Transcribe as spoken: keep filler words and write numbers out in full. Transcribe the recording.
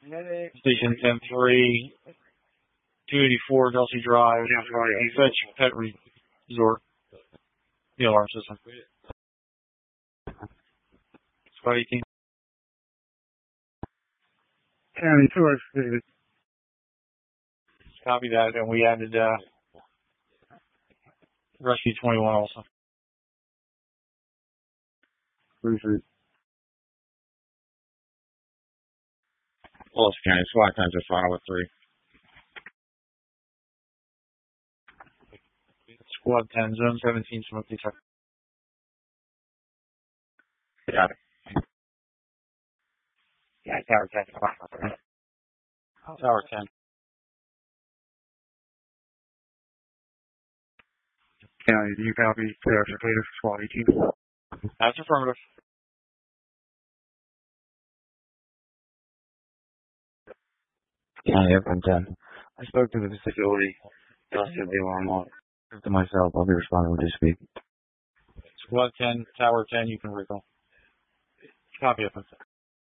Station ten three, two eighty-four Dulcie Drive, Fetch Pet Resort, the alarm system. Squad eighteen. County two activated. Copy that, and we added uh, Rescue twenty-one also. Appreciate. Willis County, SWAT times are final with three. Squad ten, Zone seventeen, smoke detector. Got it. Yeah, Tower ten. Tower ten. County, do you copy? Clear activated for SWAT eighteen. That's affirmative. County, Airplane ten. I spoke to the facility. Dusted the alarm off. To myself, I'll be responding with this speak. Squad ten, Tower ten, you can recall. Copy of it.